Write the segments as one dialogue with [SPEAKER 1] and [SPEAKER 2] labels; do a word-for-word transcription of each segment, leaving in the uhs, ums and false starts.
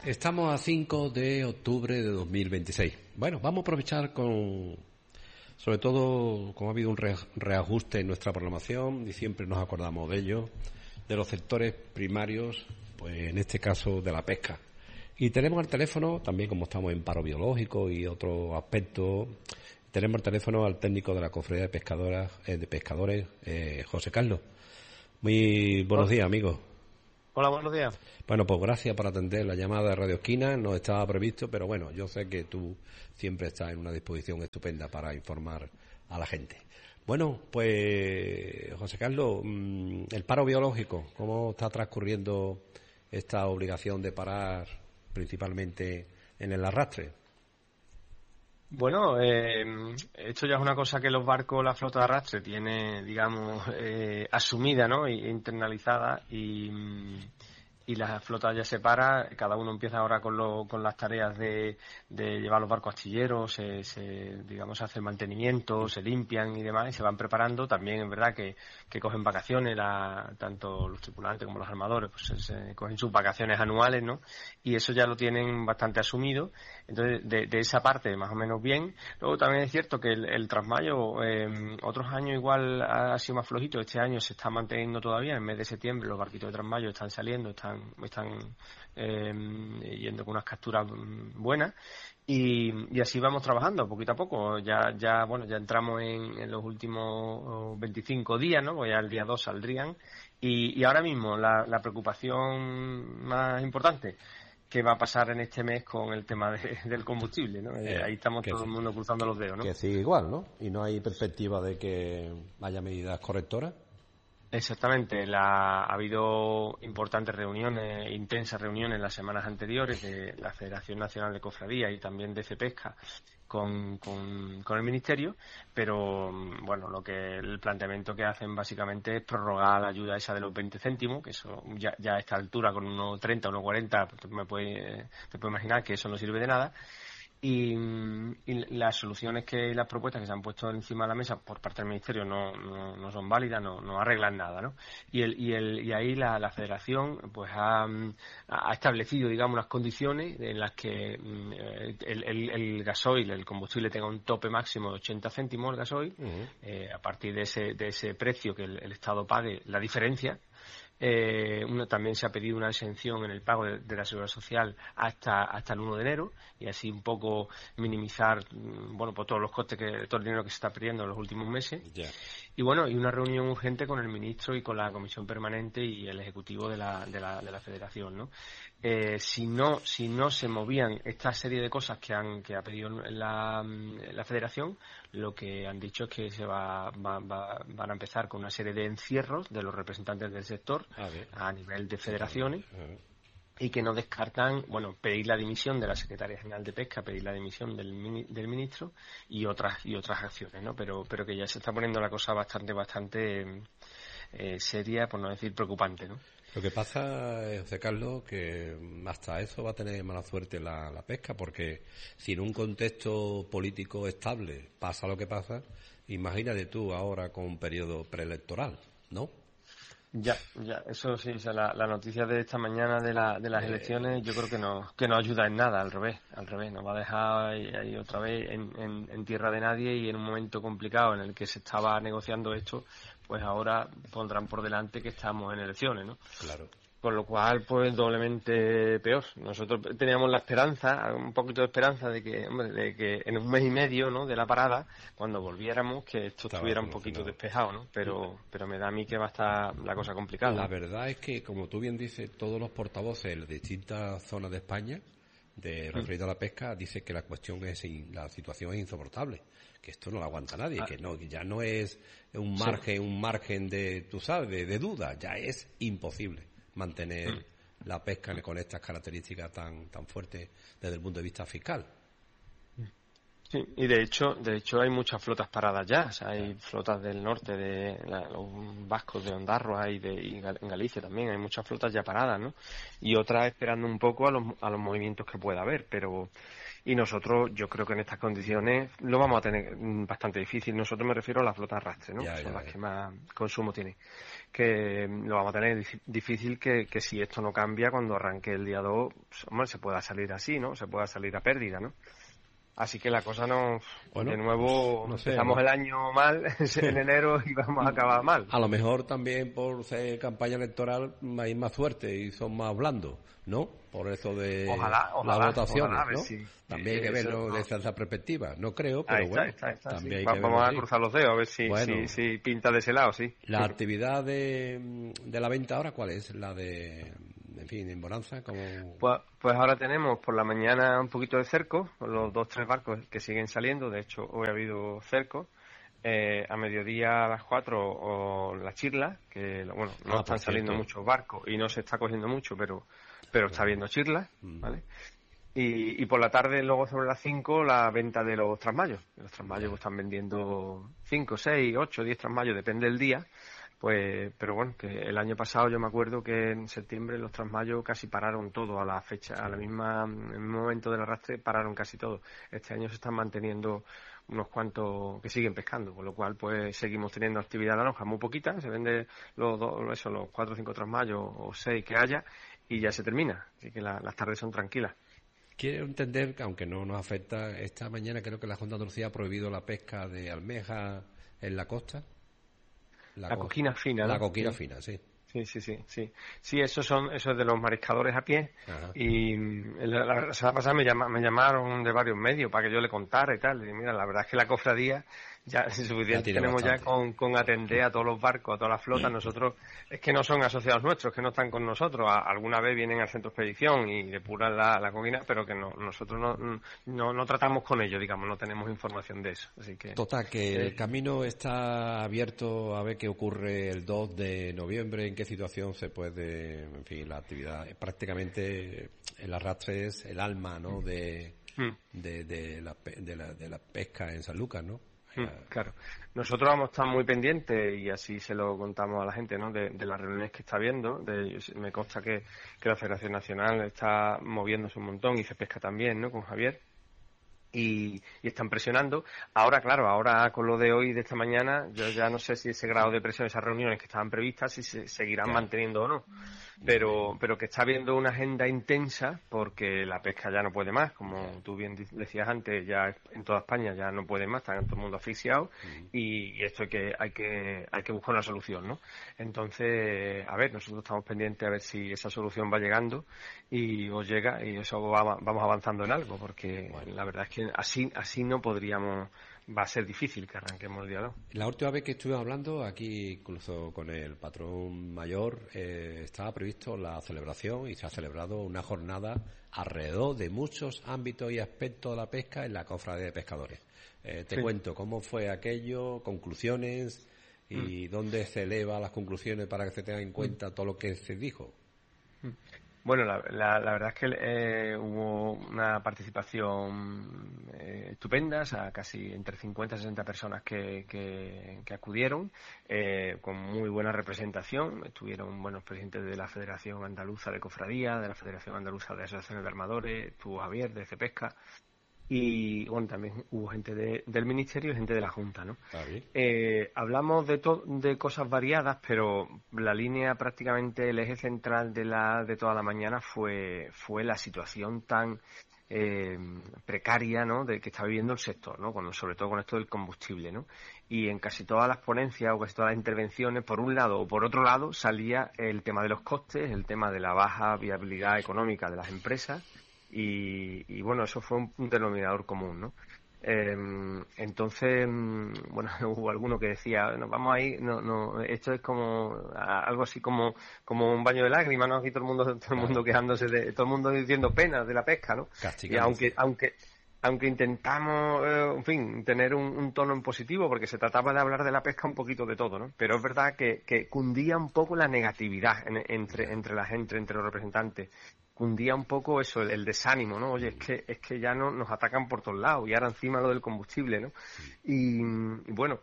[SPEAKER 1] Estamos a cinco de octubre de dos mil veintiséis. Bueno, vamos a aprovechar con, sobre todo, como ha habido un re- reajuste en nuestra programación y siempre nos acordamos de ello, de los sectores primarios, pues en este caso de la pesca. Y tenemos al teléfono, también como estamos en paro biológico y otros aspectos, tenemos al teléfono al técnico de la Cofradía de Pescadoras, eh, de Pescadores, eh, José Carlos. Muy buenos días, amigo.
[SPEAKER 2] Hola, buenos días.
[SPEAKER 1] Bueno, pues gracias por atender la llamada de Radio Esquina. No estaba previsto, pero bueno, yo sé que tú siempre estás en una disposición estupenda para informar a la gente. Bueno, pues José Carlos, el paro biológico, ¿cómo está transcurriendo esta obligación de parar principalmente en el arrastre?
[SPEAKER 2] Bueno, eh, esto ya es una cosa que los barcos, la flota de arrastre tiene, digamos, eh, asumida, ¿no? E internalizada y, y la flota ya se para, cada uno empieza ahora con, lo, con las tareas de, de llevar los barcos astilleros, se, se, digamos, se hace el mantenimiento, se limpian y demás, y se van preparando. También es verdad que, que cogen vacaciones, la, tanto los tripulantes como los armadores, pues se, se cogen sus vacaciones anuales, ¿no? Y eso ya lo tienen bastante asumido. Entonces, de, de esa parte, más o menos bien. Luego también es cierto que el, el trasmayo, eh, otros años igual ha sido más flojito. Este año se está manteniendo todavía. En el mes de septiembre los barquitos de trasmayo están saliendo, están, están eh, yendo con unas capturas buenas. Y, y así vamos trabajando poquito a poco. Ya, ya, bueno, ya entramos en, en los últimos veinticinco días, ¿no? Pues ya el día dos saldrían. Y, y ahora mismo la, la preocupación más importante, qué va a pasar en este mes con el tema de, del combustible, ¿no? Eh, ahí estamos todo el mundo cruzando los dedos, ¿no?
[SPEAKER 1] Que sigue igual, ¿no? Y no hay perspectiva de que haya medidas correctoras.
[SPEAKER 2] Exactamente, la, ha habido importantes reuniones, intensas reuniones en las semanas anteriores de la Federación Nacional de Cofradías y también de FEPESCA con, con, con el Ministerio, pero bueno, lo que el planteamiento que hacen básicamente es prorrogar la ayuda esa de los veinte céntimos, que eso ya, ya a esta altura con unos treinta, unos cuarenta, pues me puede, te puedes imaginar que eso no sirve de nada. Y, y las soluciones que las propuestas que se han puesto encima de la mesa por parte del Ministerio no, no, no son válidas, no, no arreglan nada, ¿no? Y el, y el, y ahí la, la Federación pues ha, ha establecido, digamos, unas condiciones en las que el, el, el gasoil, el combustible tenga un tope máximo de ochenta céntimos el gasoil. Uh-huh. eh, a partir de ese, de ese precio que el, el Estado pague la diferencia. Eh, uno, también se ha pedido una exención en el pago de, de la seguridad social hasta hasta el uno de enero, y así un poco minimizar, bueno, pues todos los costes, que todo el dinero que se está perdiendo en los últimos meses. Yeah. Y bueno, y una reunión urgente con el ministro y con la comisión permanente y el ejecutivo de la de la, de la federación, ¿no? Eh, si no si no se movían esta serie de cosas que han que ha pedido la, la federación, lo que han dicho es que se va, va, va van a empezar con una serie de encierros de los representantes del sector a, a nivel de federaciones, y que no descartan, bueno, pedir la dimisión de la Secretaría General de Pesca, pedir la dimisión del, del ministro y otras y otras acciones, ¿no? Pero pero que ya se está poniendo la cosa bastante bastante eh, seria, por no decir preocupante, ¿no?
[SPEAKER 1] Lo que pasa, José Carlos, que hasta eso va a tener mala suerte la, la pesca, porque si en un contexto político estable pasa lo que pasa, imagínate tú ahora con un periodo preelectoral, ¿no?
[SPEAKER 2] Ya, ya, eso sí, o sea, la, la noticia de esta mañana de, la, de las eh, elecciones yo creo que no que no ayuda en nada, al revés, al revés, nos va a dejar ahí, ahí otra vez en, en, en tierra de nadie, y en un momento complicado en el que se estaba negociando esto, pues ahora pondrán por delante que estamos en elecciones, ¿no?
[SPEAKER 1] Claro.
[SPEAKER 2] Con lo cual, pues doblemente peor. Nosotros teníamos la esperanza, un poquito de esperanza de que, hombre, de que en un mes y medio, ¿no?, de la parada, cuando volviéramos, que esto Estaba estuviera un poquito despejado, ¿no? Pero, pero me da a mí que va a estar la cosa complicada.
[SPEAKER 1] La verdad es que, como tú bien dices, todos los portavoces de distintas zonas de España, de referido a la pesca, dicen que la cuestión es, la situación es insoportable, que esto no lo aguanta nadie, ah. que no, que ya no es un margen, sí. un margen de, tú sabes, de, de duda, ya es imposible mantener mm. la pesca con estas características tan tan fuertes desde el punto de vista fiscal.
[SPEAKER 2] Sí, y de hecho de hecho hay muchas flotas paradas ya, o sea, hay flotas del norte, de la, los vascos de Ondarroa y, de, y en Galicia también hay muchas flotas ya paradas, ¿no? Y otras esperando un poco a los, a los movimientos que pueda haber, pero y nosotros, yo creo que en estas condiciones lo vamos a tener bastante difícil. Nosotros me refiero a las flotas arrastre, ¿no?
[SPEAKER 1] Ya,
[SPEAKER 2] Son
[SPEAKER 1] ya,
[SPEAKER 2] las
[SPEAKER 1] ya.
[SPEAKER 2] que más consumo tienen. Que lo vamos a tener difícil que, que si esto no cambia, cuando arranque el día dos, hombre, se pueda salir así, ¿no? Se pueda salir a pérdida, ¿no? Así que la cosa no...
[SPEAKER 1] Bueno,
[SPEAKER 2] de nuevo,
[SPEAKER 1] no sé,
[SPEAKER 2] empezamos
[SPEAKER 1] ¿no?
[SPEAKER 2] el año mal en enero y vamos a acabar mal.
[SPEAKER 1] A lo mejor también por ser campaña electoral hay más suerte y son más blandos, ¿no? Por eso de
[SPEAKER 2] Ojalá, ojalá,
[SPEAKER 1] las votaciones,
[SPEAKER 2] ojalá, a ver
[SPEAKER 1] ¿no?
[SPEAKER 2] si-
[SPEAKER 1] También hay que
[SPEAKER 2] eso
[SPEAKER 1] verlo
[SPEAKER 2] no.
[SPEAKER 1] desde esa perspectiva. No creo, pero
[SPEAKER 2] Ahí está,
[SPEAKER 1] bueno,
[SPEAKER 2] está, está,
[SPEAKER 1] también
[SPEAKER 2] sí.
[SPEAKER 1] hay
[SPEAKER 2] Va-
[SPEAKER 1] que
[SPEAKER 2] Vamos
[SPEAKER 1] verlo
[SPEAKER 2] a
[SPEAKER 1] así.
[SPEAKER 2] cruzar los dedos a ver si,
[SPEAKER 1] Bueno.
[SPEAKER 2] si, si pinta de ese lado, sí.
[SPEAKER 1] La actividad de, de la venta ahora, ¿cuál es? La de, en fin, en Bonanza, como...
[SPEAKER 2] Pues, pues ahora tenemos por la mañana un poquito de cerco, con los dos tres barcos que siguen saliendo. De hecho, hoy ha habido cerco. Eh, a mediodía a las cuatro o la chirla, que bueno, no
[SPEAKER 1] Ah,
[SPEAKER 2] están
[SPEAKER 1] por
[SPEAKER 2] saliendo
[SPEAKER 1] cierto.
[SPEAKER 2] muchos barcos y no se está cogiendo mucho, pero pero está habiendo chirlas,
[SPEAKER 1] Mm.
[SPEAKER 2] ¿vale? Y, y por la tarde, luego sobre las cinco, la venta de los trasmayos. Los trasmayos pues, están vendiendo cinco, seis, ocho, diez trasmayos, depende del día. Pues, pero bueno, que el año pasado yo me acuerdo que en septiembre los trasmayos casi pararon todo a la fecha, a la misma, en el mismo momento del arrastre pararon casi todo. Este año se están manteniendo unos cuantos que siguen pescando, con lo cual pues seguimos teniendo actividad naranja muy poquita, se vende los dos, eso, los cuatro o cinco trasmayos o seis que haya y ya se termina, así que la- las tardes son tranquilas.
[SPEAKER 1] Quiero entender que, aunque no nos afecta, esta mañana creo que la Junta de Andalucía ha prohibido la pesca de almeja en la costa.
[SPEAKER 2] La
[SPEAKER 1] co-
[SPEAKER 2] coquina fina, ¿no?
[SPEAKER 1] La coquina
[SPEAKER 2] Sí.
[SPEAKER 1] fina, sí.
[SPEAKER 2] Sí, sí, sí, sí. Sí, esos son, eso es de los mariscadores a pie.
[SPEAKER 1] Ajá.
[SPEAKER 2] Y mm, la, la semana pasada me, llama- me llamaron de varios medios para que yo le contara y tal. Y mira, la verdad es que la cofradía ya es suficiente
[SPEAKER 1] tiene
[SPEAKER 2] tenemos
[SPEAKER 1] bastante.
[SPEAKER 2] ya con, con atender a todos los barcos, a todas las flotas. Nosotros, es que no son asociados nuestros, que no están con nosotros. A- alguna vez vienen al centro de expedición y depuran la, la coquina, pero que no, nosotros no, no, no tratamos con ellos, digamos, no tenemos información de eso. Así que,
[SPEAKER 1] Total, que
[SPEAKER 2] Eh,
[SPEAKER 1] el camino está abierto a ver qué ocurre el dos de noviembre, en qué situación se puede, en fin, la actividad. Prácticamente el arrastre es el alma, ¿no?, de,
[SPEAKER 2] mm.
[SPEAKER 1] de, de, la, pe- de, la, de la pesca en San Lucas, ¿no?
[SPEAKER 2] Mm, Claro. Nosotros vamos a estar muy pendientes y así se lo contamos a la gente, ¿no? De, de las reuniones que está viendo. De, me consta que, que la Federación Nacional está moviéndose un montón y se pesca también, ¿no? Con Javier. Y, y están presionando. Ahora, claro, ahora con lo de hoy, de esta mañana, yo ya no sé si ese grado de presión, esas reuniones que estaban previstas, si se seguirán
[SPEAKER 1] Claro.
[SPEAKER 2] manteniendo o no. Pero, pero que está habiendo una agenda intensa porque la pesca ya no puede más, como tú bien di- decías antes, ya en toda España ya no puede más, está todo el mundo asfixiado y, y esto hay que, hay que, hay que buscar una solución, ¿no? Entonces, a ver, nosotros estamos pendientes a ver si esa solución va llegando y os llega y eso va- vamos avanzando en algo, porque la verdad es que así, así no podríamos, va a ser difícil que arranquemos el día dos.
[SPEAKER 1] La última vez que estuvimos hablando, aquí incluso con el patrón mayor, eh, estaba previsto la celebración y se ha celebrado una jornada alrededor de muchos ámbitos y aspectos de la pesca en la cofradía de pescadores. Eh, te
[SPEAKER 2] Sí.
[SPEAKER 1] cuento cómo fue aquello, conclusiones y dónde se eleva las conclusiones para que se tenga en cuenta todo lo que se dijo.
[SPEAKER 2] Bueno, la, la, la verdad es que eh, hubo una participación eh, estupenda, o sea, casi entre cincuenta y sesenta personas que, que, que acudieron, eh, con muy buena representación. Estuvieron buenos presidentes de la Federación Andaluza de Cofradía, de la Federación Andaluza de Asociaciones de Armadores, estuvo Javier de Cepesca. Y bueno, también hubo gente de, del Ministerio y gente de la Junta, ¿no?
[SPEAKER 1] Está bien.
[SPEAKER 2] Eh, hablamos de, to- de cosas variadas, pero la línea, prácticamente el eje central de la de toda la mañana fue fue la situación tan eh, precaria, ¿no?, de que está viviendo el sector, ¿no?, con, sobre todo con esto del combustible, ¿no? Y en casi todas las ponencias o casi todas las intervenciones, por un lado o por otro lado, salía el tema de los costes, el tema de la baja viabilidad económica de las empresas. Y, y bueno, eso fue un, un denominador común, ¿no? Eh, entonces, mm, bueno, hubo alguno que decía, nos vamos a ir, no, no, esto es como a- algo así como, como un baño de lágrimas, ¿no? Aquí todo el mundo, todo el mundo quejándose de, todo el mundo diciendo penas de la pesca, ¿no? Y
[SPEAKER 1] Castigándose.
[SPEAKER 2] aunque, aunque, aunque intentamos, eh, en fin, tener un, un tono en positivo, porque se trataba de hablar de la pesca un poquito de todo, ¿no? Pero es verdad que, que cundía un poco la negatividad en- entre, entre la gente, entre los representantes. Cundía un poco eso, el, el desánimo, ¿no? Oye, es que, es que ya no nos atacan por todos lados y ahora encima lo del combustible, ¿no? Y, y bueno,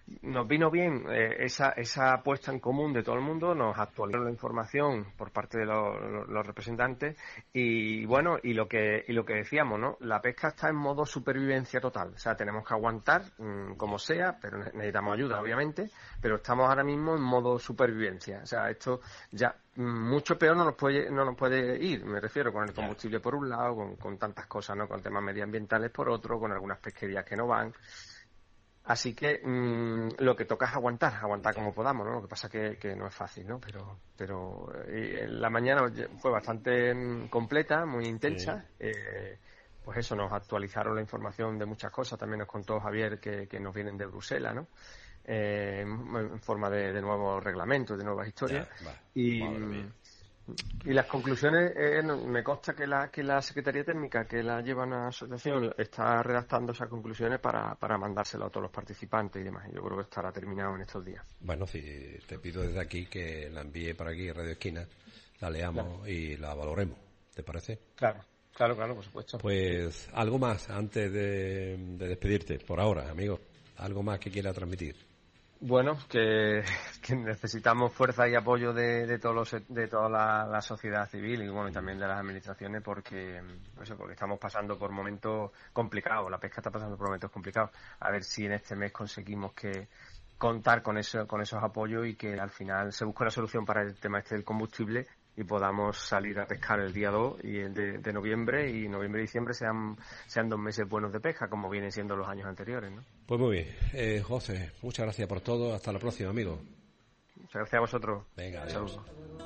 [SPEAKER 2] nos vino bien eh, esa, esa puesta en común de todo el mundo, nos actualizaron la información por parte de los, los, los representantes y bueno, y lo que y lo que decíamos, ¿no? La pesca está en modo supervivencia total, o sea, tenemos que aguantar mmm, como sea, pero necesitamos ayuda, obviamente, pero estamos ahora mismo en modo supervivencia, o sea, esto ya mmm, mucho peor no nos puede no nos puede ir, me refiero con el combustible por un lado, con, con tantas cosas, ¿no? Con temas medioambientales por otro, con algunas pesquerías que no van. Así que mmm, lo que toca es aguantar, aguantar como podamos, ¿no? Lo que pasa que, que no es fácil, ¿no? Pero, pero eh, la mañana fue bastante mm, completa, muy intensa. Sí. Eh, pues eso, nos actualizaron la información de muchas cosas. También nos contó Javier que, que nos vienen de Bruselas, ¿no? Eh, en forma de, de nuevos reglamentos, de nuevas historias. Ya, va, y Y las conclusiones, eh, me consta que la que la Secretaría Técnica que la lleva una asociación está redactando esas conclusiones para, para mandárselo a todos los participantes y demás. Yo creo que estará terminado en estos días.
[SPEAKER 1] Bueno, sí, te pido desde aquí que la envíe para aquí, Radio Esquina, la leamos claro. y la valoremos. ¿Te parece?
[SPEAKER 2] Claro, claro, claro, por supuesto.
[SPEAKER 1] Pues algo más antes de, de despedirte, por ahora, amigo. Algo más que quiera transmitir.
[SPEAKER 2] Bueno, que, que necesitamos fuerza y apoyo de, de todos los, de toda la, la sociedad civil y bueno y también de las administraciones porque eso, porque estamos pasando por momentos complicados, la pesca está pasando por momentos complicados. A ver si en este mes conseguimos que contar con eso, con esos apoyos y que al final se busque una solución para el tema este del combustible y podamos salir a pescar el día dos y el de, de noviembre y noviembre y diciembre sean sean dos meses buenos de pesca como vienen siendo los años anteriores, ¿no?
[SPEAKER 1] Pues muy bien, eh, José, muchas gracias por todo, hasta la próxima, amigo.
[SPEAKER 2] Muchas gracias a vosotros.
[SPEAKER 1] Venga, adiós. Saludos.